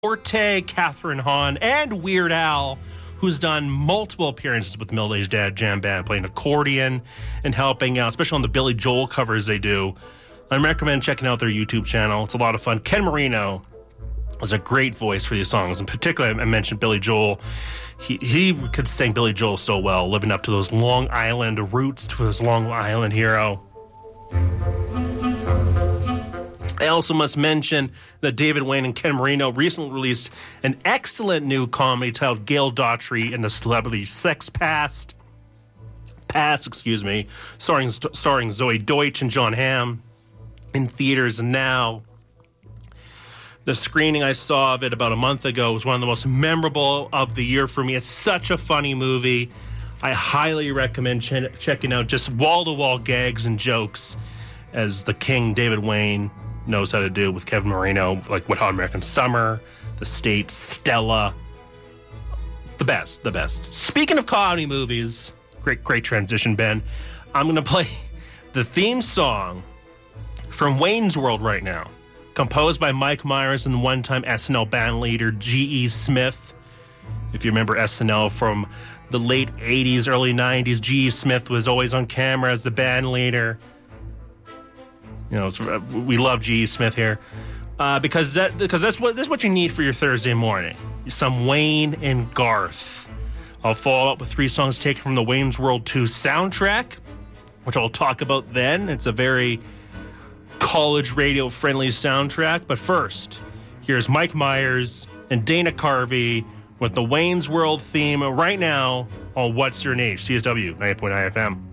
Forte, Catherine Hahn, and Weird Al, who's done multiple appearances with the Middle Aged Dad Jam Band, playing accordion and helping out, especially on the Billy Joel covers they do. I recommend checking out their YouTube channel. It's a lot of fun. Ken Marino has a great voice for these songs. In particular, I mentioned Billy Joel. He could sing Billy Joel so well, living up to those Long Island roots, to his Long Island hero. I also must mention that David Wayne and Ken Marino recently released an excellent new comedy titled Gail Daughtry and the Celebrity Sex Past, starring Zoe Deutsch and John Hamm, in theaters now. The screening I saw of it about a month ago was one of the most memorable of the year for me. It's such a funny movie. I highly recommend checking out just wall-to-wall gags and jokes as the King David Wayne knows how to do with Kevin Marino, like Wet Hot American Summer, The State, Stella. The best. Speaking of comedy movies, great transition, Ben. I'm going to play the theme song from Wayne's World right now, composed by Mike Myers and one-time SNL band leader G.E. Smith. If you remember SNL from the late 80s, early 90s, G.E. Smith was always on camera as the band leader. You know, we love G.E. Smith here because that's what you need for your Thursday morning. Some Wayne and Garth. I'll follow up with 3 songs taken from the Wayne's World 2 soundtrack, which I'll talk about then. It's a very college radio friendly soundtrack. But first, here's Mike Myers and Dana Carvey with the Wayne's World theme right now on What's Your Age? CSW 90.9 FM.